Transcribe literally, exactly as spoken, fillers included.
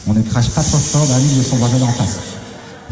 On ne crache pas trop fort dans la ligne de son voisin d'en face.